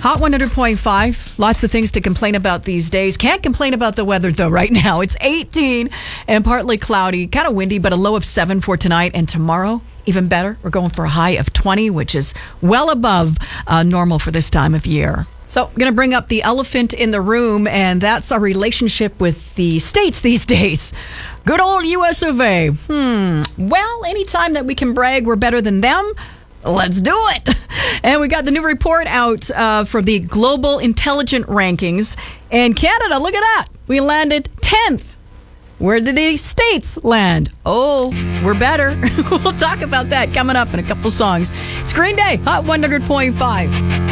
Hot 100.5. Lots of things to complain about these days. Can't complain about the weather, though, right now. It's 18 and partly cloudy, kind of windy, but a low of 7 for tonight. And tomorrow, even better. We're going for a high of 20, which is well above normal for this time of year. So I'm going to bring up the elephant in the room, and that's our relationship with the states these days. Good old US of A. Well, anytime that we can brag we're better than them, let's do it. And we got the new report out for the Global Intelligent Rankings. And Canada, look at that. We landed 10th. Where did the states land? Oh, we're better. We'll talk about that coming up in a couple songs. It's Green Day, Hot 100.5.